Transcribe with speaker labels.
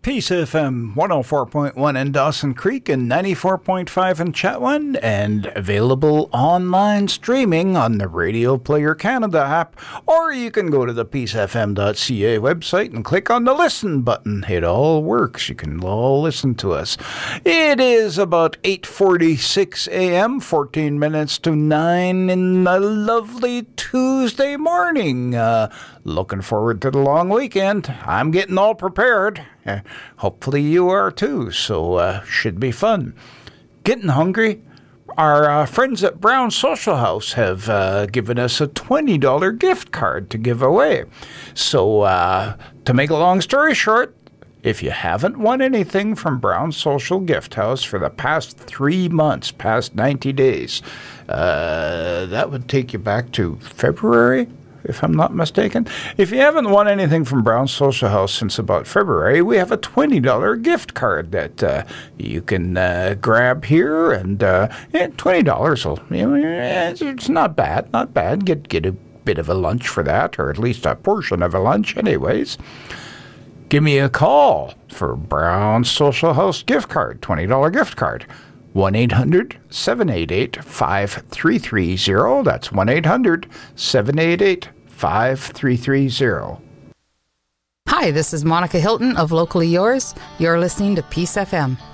Speaker 1: Peace FM 104.1 in Dawson Creek and 94.5 in Chetwynd, and available online streaming on the Radio Player Canada app, or you can go to the peacefm.ca website and click on the listen button. It all works. You can all listen to us. It is about 8:46 a.m., 14 minutes to 9 in the lovely Tuesday morning. Looking forward to the long weekend. I'm getting all prepared. Hopefully you are too, so should be fun. Getting hungry? Our friends at Brown Social House have given us a $20 gift card to give away. So to make a long story short, if you haven't won anything from Brown Social Gift House for the past 3 months, past 90 days, that would take you back to February, if I'm not mistaken. If you haven't won anything from Brown Social House since about February, we have a $20 gift card that you can grab here, and $20 will, it's not bad, not bad. Get a bit of a lunch for that, or at least a portion of a lunch anyways. Give me a call for Brown Social House gift card, $20 gift card. 1-800-788-5330. That's 1-800-788-5330.
Speaker 2: Hi, this is Monica Hilton of Locally Yours. You're listening to Peace FM.